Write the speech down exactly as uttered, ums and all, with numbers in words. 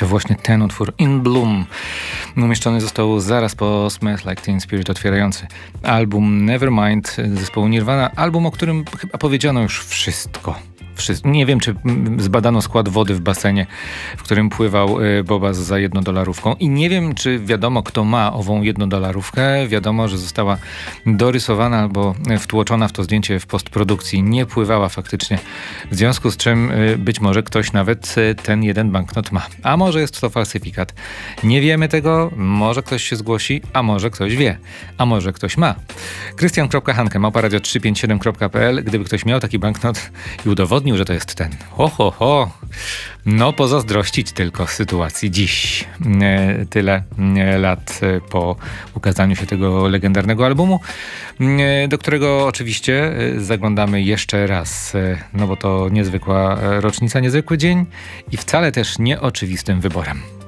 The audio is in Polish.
to właśnie ten utwór In Bloom umieszczony został zaraz po Smells Like Teen Spirit, otwierający album Nevermind zespołu Nirvana. Album, o którym chyba powiedziano już wszystko. Nie wiem, czy zbadano skład wody w basenie, w którym pływał Bobas za jednodolarówką i nie wiem, czy wiadomo, kto ma ową jednodolarówkę. Wiadomo, że została dorysowana albo wtłoczona w to zdjęcie w postprodukcji. Nie pływała faktycznie, w związku z czym być może ktoś nawet ten jeden banknot ma. A może jest to falsyfikat. Nie wiemy tego, może ktoś się zgłosi, a może ktoś wie, a może ktoś ma. Krystian kropka Hanke, małpa radio trzysta pięćdziesiąt siedem kropka p l. Gdyby ktoś miał taki banknot i udowodnił, że to jest ten. Ho, ho, ho. No, pozazdrościć tylko sytuacji dziś. E, tyle e, lat e, po ukazaniu się tego legendarnego albumu, e, do którego oczywiście e, zaglądamy jeszcze raz. E, no bo to niezwykła rocznica, niezwykły dzień i wcale też nieoczywistym wyborem.